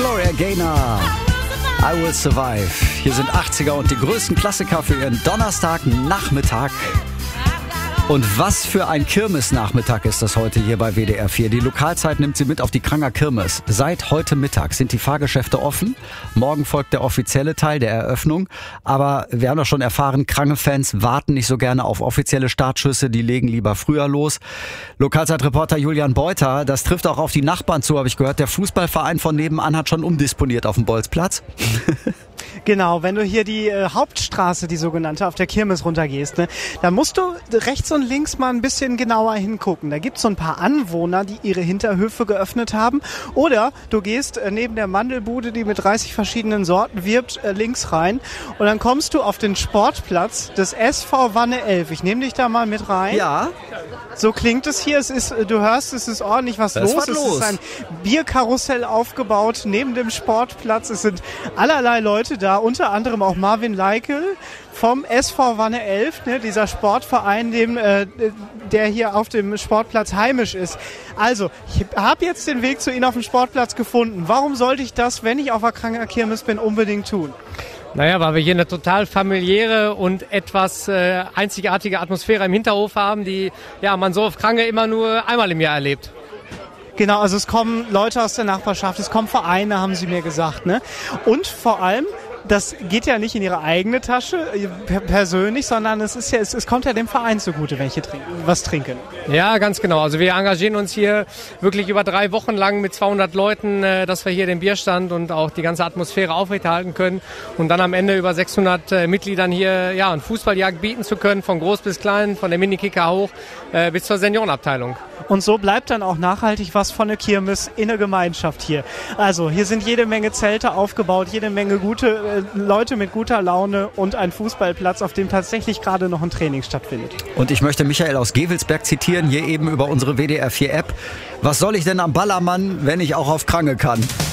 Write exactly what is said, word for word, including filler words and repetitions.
Gloria Gaynor. I Will Survive. Hier sind achtziger und die größten Klassiker für Ihren Donnerstagnachmittag. Und was für ein Kirmesnachmittag ist das heute hier bei W D R vier. Die Lokalzeit nimmt Sie mit auf die Kranger Kirmes. Seit heute Mittag sind die Fahrgeschäfte offen. Morgen folgt der offizielle Teil der Eröffnung. Aber wir haben doch schon erfahren, Krange-Fans warten nicht so gerne auf offizielle Startschüsse. Die legen lieber früher los. Lokalzeitreporter Julian Beuter, das trifft auch auf die Nachbarn zu, habe ich gehört. Der Fußballverein von nebenan hat schon umdisponiert auf dem Bolzplatz. Genau, wenn du hier die äh, Hauptstraße, die sogenannte, auf der Kirmes runtergehst, ne, da musst du rechts und links mal ein bisschen genauer hingucken. Da gibt's so ein paar Anwohner, die ihre Hinterhöfe geöffnet haben. Oder du gehst äh, neben der Mandelbude, die mit dreißig verschiedenen Sorten wirbt, äh, links rein. Und dann kommst du auf den Sportplatz des S V Wanne elf. Ich nehme dich da mal mit rein. Ja. So klingt es hier. Es ist, du hörst, es ist ordentlich was Das los. war Es los. ist ein Bierkarussell aufgebaut neben dem Sportplatz. Es sind allerlei Leute da, unter anderem auch Marvin Leikel vom S V Wanne elf, ne, dieser Sportverein, dem, äh, der hier auf dem Sportplatz heimisch ist. Also, ich habe jetzt den Weg zu Ihnen auf dem Sportplatz gefunden. Warum sollte ich das, wenn ich auf der Kranger Kirmes bin, unbedingt tun? Naja, weil wir hier eine total familiäre und etwas äh, einzigartige Atmosphäre im Hinterhof haben, die ja man so auf Krange immer nur einmal im Jahr erlebt. Genau, also es kommen Leute aus der Nachbarschaft, es kommen Vereine, haben sie mir gesagt, ne? Und vor allem, das geht ja nicht in ihre eigene Tasche äh, persönlich, sondern es ist ja, es, es kommt ja dem Verein zugute, wenn ich hier trinken, was trinken. Ja, ganz genau. Also wir engagieren uns hier wirklich über drei Wochen lang mit zweihundert Leuten, äh, dass wir hier den Bierstand und auch die ganze Atmosphäre aufrechterhalten können und dann am Ende über sechshundert äh, Mitgliedern hier ja, ein Fußballjagd bieten zu können, von groß bis klein, von der Minikicker hoch äh, bis zur Seniorenabteilung. Und so bleibt dann auch nachhaltig was von der Kirmes in der Gemeinschaft hier. Also hier sind jede Menge Zelte aufgebaut, jede Menge gute äh, Leute mit guter Laune und ein Fußballplatz, auf dem tatsächlich gerade noch ein Training stattfindet. Und ich möchte Michael aus Gevelsberg zitieren, hier eben über unsere W D R vier App. Was soll ich denn am Ballermann, wenn ich auch auf Krange kann?